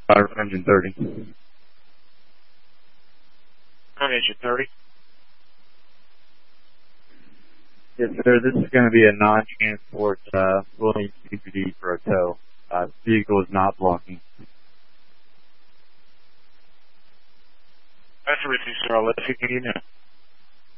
Engine 30. Engine 30. Yes, sir. This is going to be a non-transport Williams CPD for a tow. Vehicle is not blocking. That's everything, sir. I'll let you know.